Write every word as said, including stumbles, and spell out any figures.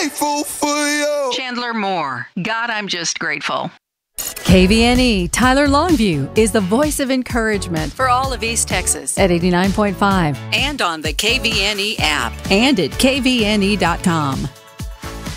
grateful for you. Chandler Moore. God, I'm just grateful. K V N E Tyler Longview is the voice of encouragement for all of East Texas at eighty-nine point five and on the K V N E app and at K V N E dot com.